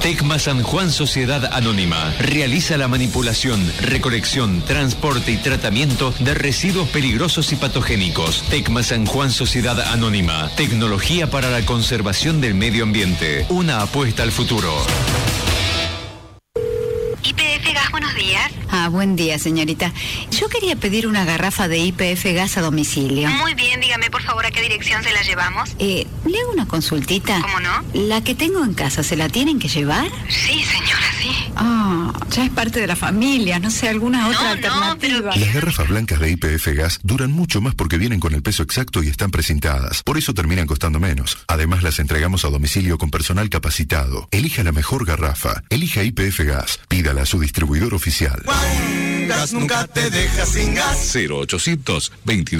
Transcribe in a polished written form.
Tecma San Juan Sociedad Anónima realiza la manipulación, recolección, transporte y tratamiento de residuos peligrosos y patogénicos. Tecma San Juan Sociedad Anónima. Tecnología para la conservación del medio ambiente. Una apuesta al futuro. YPF Gas, buenos días. Buen día, señorita. Yo quería pedir una garrafa de YPF Gas a domicilio. Muy bien, dígame por favor a qué dirección se la llevamos. ¿Le hago una consultita? ¿Cómo no? ¿La que tengo en casa, se la tienen que llevar? Sí, señora, sí. Ya es parte de la familia, no sé, alguna otra alternativa. Las garrafas blancas de YPF Gas duran mucho más porque vienen con el peso exacto y están precintadas. Por eso terminan costando menos. Además, las entregamos a domicilio con personal capacitado. Elija la mejor garrafa. Elija YPF Gas. Pídala a su distribuidor oficial. Gas nunca te deja sin gas. 0800 22